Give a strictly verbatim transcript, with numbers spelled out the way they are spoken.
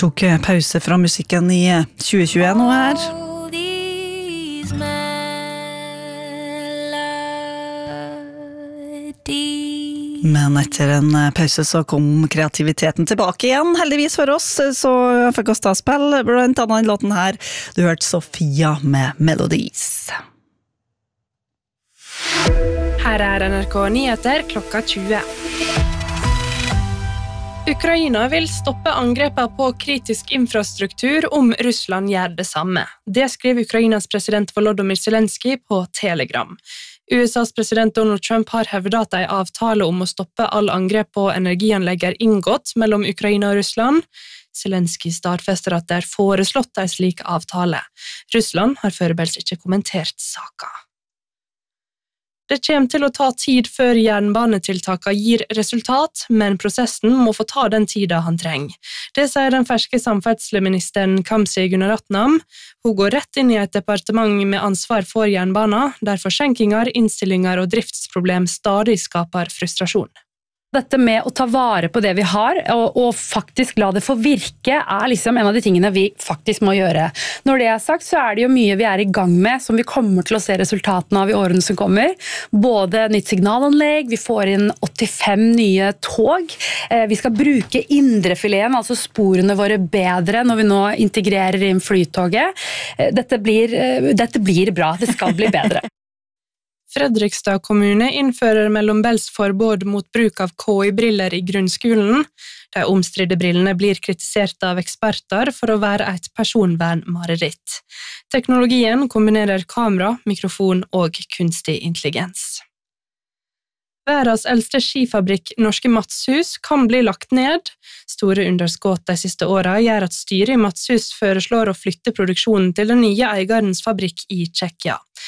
tok pause fra musikken i tjue tjueen nå her. Men etter en pause så kom kreativiteten tilbake igjen, heldigvis for oss, så fikk oss ta spill, blant annet låten her. Du hørte Sofia med Melodies. Her er N R K Nyheter klokka tjue. Ukraina vil stoppe angrepet på kritisk infrastruktur om Russland gjør det samme. Det skriver Ukrainas president Volodymyr Zelensky på Telegram. U S A's president Donald Trump har hevdet at en avtale om å stoppe all angrep på energianlegg er inngått mellom Ukraina og Russland. Zelensky stadfester at det er foreslått en slik avtale. Russland har foreløpig ikke kommentert saken. Det kommer til å ta tid før jernbanetiltakene gir resultat, men prosessen må få ta den tiden han trenger. Det sier den ferske samferdselsministeren Kamzy Gunaratnam. Hun går rett inn i et departement med ansvar for jernbanen, der forsinkinger, innstillinger og driftsproblem stadig skaper frustrasjon. Dette med å ta vare på det vi har, og, og faktisk la det få virke, er liksom en av de tingene vi faktisk må gjøre. Når det er sagt, så er det jo mye vi er i gang med, som vi kommer til å se resultatene av i årene som kommer. Både nytt signalanlegg, vi får inn åttifem nye tog, vi skal bruke indrefileten, altså sporene våre bedre når vi nå integrerer inn flytoget. Dette blir, dette blir bra, det skal bli bedre. Fredrikstad kommune innfører mellombels forbud mot bruk av K I-briller i grunnskolen. De omstridte brillene blir kritisert av eksperter for å være et personvernmareritt. Teknologien kombinerer kamera, mikrofon og kunstig intelligens. Verdens eldste skifabrikk, Norske Matshus, kan bli lagt ned. Store underskudd de siste årene gjør at styret i Matshus foreslår å flytte produksjonen til den nye eierens fabrikk i Tsjekkia.